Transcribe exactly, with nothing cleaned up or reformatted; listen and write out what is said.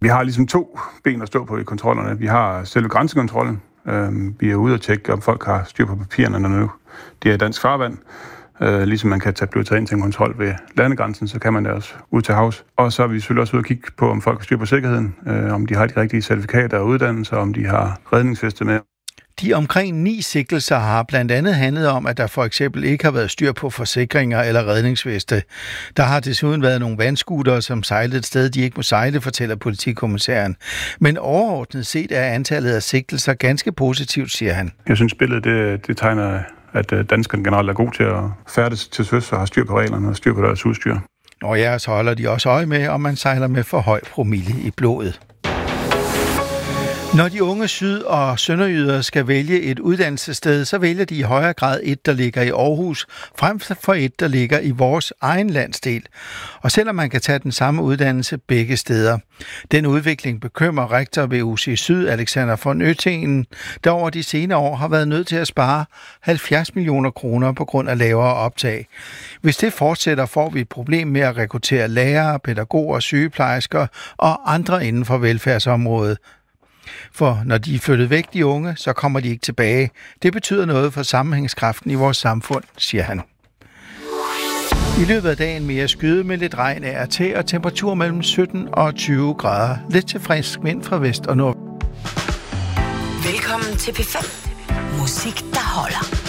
Vi har ligesom to ben at stå på i kontrollerne. Vi har selve grænsekontrollen. Vi er ude og tjekke, om folk har styr på papirerne, når nu det er dansk farvand. Ligesom man kan tage blive taget ind til en kontrol ved landegrænsen, så kan man det også ud til havs. Og så er vi selvfølgelig også ude og kigge på, om folk har styr på sikkerheden, om de har de rigtige certifikater og uddannelser, om de har redningsveste med. De omkring ni sigtelser har blandt andet handlet om, at der for eksempel ikke har været styr på forsikringer eller redningsveste. Der har desuden været nogle vandskutere, som sejlede et sted, de ikke må sejle, fortæller politikommissæren. Men overordnet set er antallet af sigtelser ganske positivt, siger han. Jeg synes, billedet det, det tegner, at danskerne generelt er god til at færdes til søs og har styr på reglerne og styr på deres udstyr. Og ja, så holder de også øje med, om man sejler med for høj promille i blodet. Når de unge syd- og sønderjyder skal vælge et uddannelsessted, så vælger de i højere grad et, der ligger i Aarhus, frem for et, der ligger i vores egen landsdel. Og selvom man kan tage den samme uddannelse begge steder. Den udvikling bekymrer rektor ved U C Syd, Alexander von Øtingen, der over de senere år har været nødt til at spare halvfjerds millioner kroner på grund af lavere optag. Hvis det fortsætter, får vi et problem med at rekruttere lærere, pædagoger, sygeplejersker og andre inden for velfærdsområdet. For når de er flyttet væk, de unge, så kommer de ikke tilbage. Det betyder noget for sammenhængskraften i vores samfund, siger han. I løbet af dagen mere skyde med lidt regn af og til, og temperatur mellem sytten og tyve grader. Lidt til frisk vind fra vest og nord. Velkommen til P fem. Musik, der holder.